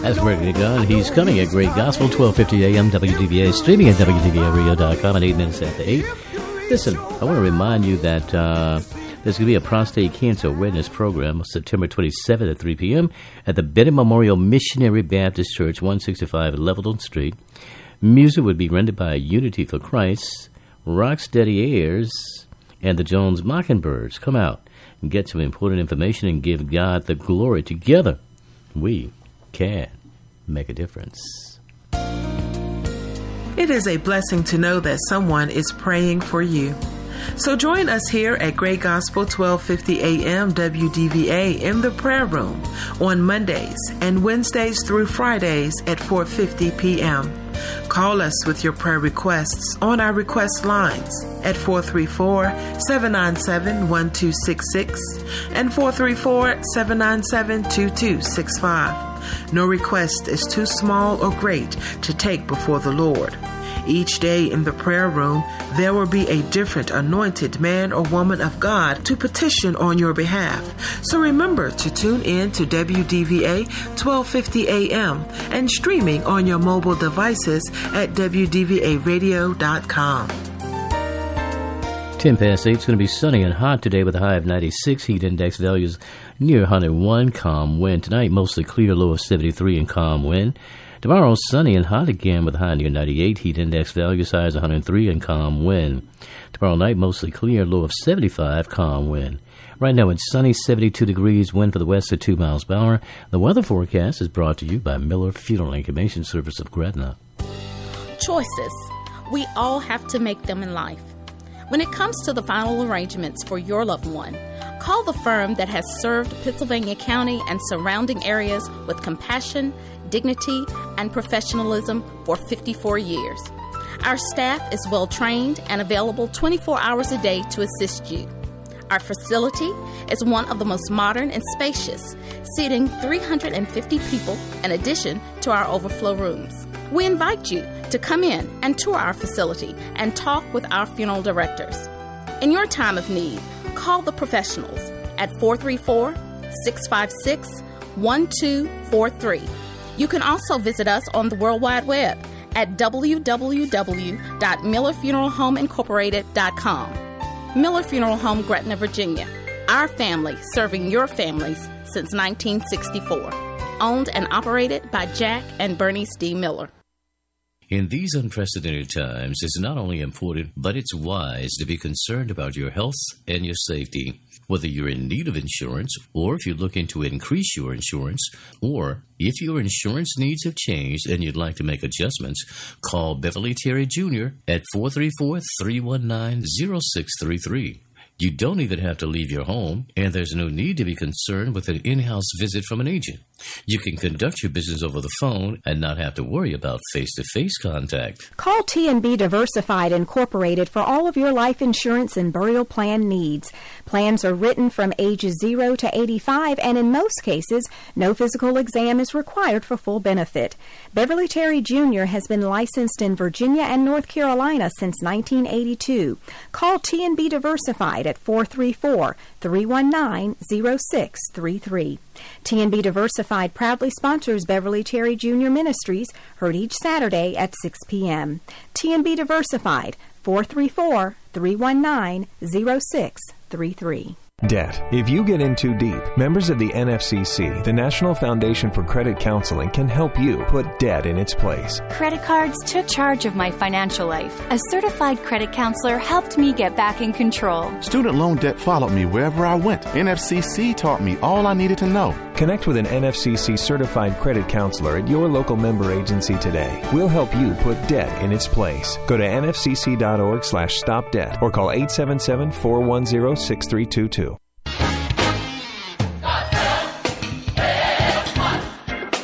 That's Gregory Gunn. He's coming at Great Gospel, 1250 AM, WDVA, streaming at WDVAradio.com at 8 minutes after 8. Listen, I want to remind you that there's going to be a prostate cancer awareness program on September 27th at 3 p.m. at the Bennett Memorial Missionary Baptist Church, 165 Levelton Street. Music would be rendered by Unity for Christ, Rocksteady Airs, and the Jones Mockingbirds. Come out and get some important information and give God the glory. Together, we can make a difference. It is a blessing to know that someone is praying for you. So join us here at Great Gospel 1250 AM WDVA in the prayer room on Mondays and Wednesdays through Fridays at 4:50 p.m. Call us with your prayer requests on our request lines at 434-797-1266 and 434-797-2265. No request is too small or great to take before the Lord. Each day in the prayer room, there will be a different anointed man or woman of God to petition on your behalf. So remember to tune in to WDVA 1250 AM and streaming on your mobile devices at WDVAradio.com. 10 past 8, it's going to be sunny and hot today with a high of 96. Heat index values near 101. Calm wind. Tonight, mostly clear, low of 73 and calm wind. Tomorrow, sunny and hot again with a high near 98. Heat index values high as 103 and calm wind. Tomorrow night, mostly clear, low of 75, calm wind. Right now, it's sunny, 72 degrees, wind for the west at 2 miles per hour. The weather forecast is brought to you by Miller Funeral and Cremation Service of Gretna. Choices. We all have to make them in life. When it comes to the final arrangements for your loved one, call the firm that has served Pittsylvania County and surrounding areas with compassion, dignity, and professionalism for 54 years. Our staff is well trained and available 24 hours a day to assist you. Our facility is one of the most modern and spacious, seating 350 people in addition to our overflow rooms. We invite you to come in and tour our facility and talk with our funeral directors. In your time of need, call the professionals at 434-656-1243. You can also visit us on the World Wide Web at www.millerfuneralhomeincorporated.com. Miller Funeral Home, Gretna, Virginia. Our family serving your families since 1964. Owned and operated by Jack and Bernice D. Miller. In these unprecedented times, it's not only important, but it's wise to be concerned about your health and your safety. Whether you're in need of insurance, or if you're looking to increase your insurance, or if your insurance needs have changed and you'd like to make adjustments, call Beverly Terry Jr. at 434-319-0633. You don't even have to leave your home, and there's no need to be concerned with an in-house visit from an agent. You can conduct your business over the phone and not have to worry about face-to-face contact. Call T&B Diversified Incorporated for all of your life insurance and burial plan needs. Plans are written from ages 0 to 85, and in most cases, no physical exam is required for full benefit. Beverly Terry Jr. has been licensed in Virginia and North Carolina since 1982. Call T&B Diversified at 434-319-0633. T&B Diversified proudly sponsors Beverly Terry Jr. Ministries, heard each Saturday at 6 p.m. T&B Diversified, 434-319-0633. Debt. If you get in too deep, members of the NFCC, the National Foundation for Credit Counseling, can help you put debt in its place. Credit cards took charge of my financial life. A certified credit counselor helped me get back in control. Student loan debt followed me wherever I went. NFCC taught me all I needed to know. Connect with an NFCC certified credit counselor at your local member agency today. We'll help you put debt in its place. Go to nfcc.org/stopdebt or call 877-410-6322.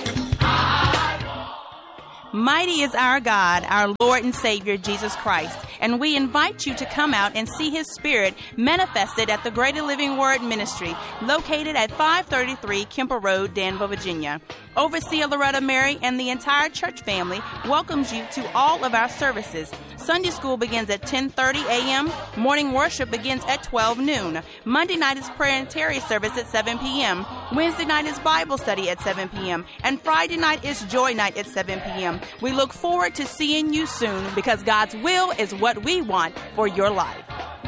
Mighty is our God, our Lord and Savior, Jesus Christ. and we invite you to come out and see His Spirit manifested at the Greater Living Word Ministry, located at 533 Kemper Road, Danville, Virginia. Overseer Loretta Mary and the entire church family welcomes you to all of our services. Sunday school begins at 10:30 a.m. Morning worship begins at 12 noon. Monday night is prayer and Terry service at 7 p.m. Wednesday night is Bible study at 7 p.m. And Friday night is Joy Night at 7 p.m. We look forward to seeing you soon, because God's will is what we want for your life.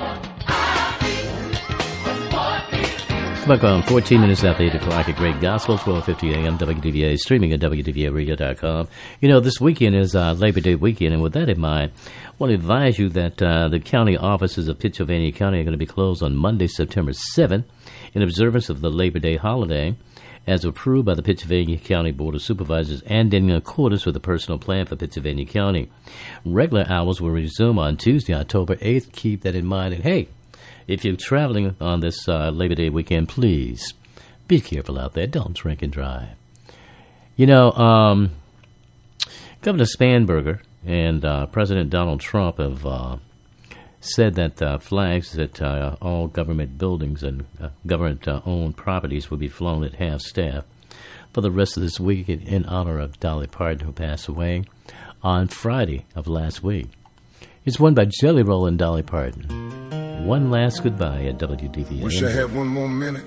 Back on 14 minutes after 8 o'clock at Great Gospel, 1250 a.m. WDVA, streaming at WDVARadio.com. You know, this weekend is Labor Day weekend, and with that in mind, I want to advise you that the county offices of Pittsylvania County are going to be closed on Monday, September 7th, in observance of the Labor Day holiday, as approved by the Pittsylvania County Board of Supervisors and in accordance with the personal plan for Pittsylvania County. Regular hours will resume on Tuesday, October 8th. Keep that in mind. And hey, if you're traveling on this Labor Day weekend, please be careful out there. Don't drink and drive. You know, Governor Spanberger and President Donald Trump have said that flags at all government buildings and government-owned properties will be flown at half-staff for the rest of this week in honor of Dolly Parton, who passed away on Friday of last week. It's won by Jelly Roll and Dolly Parton. One last goodbye at WDVA. Wish I had one more minute,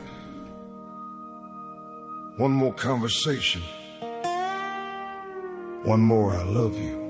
one more conversation, one more I love you.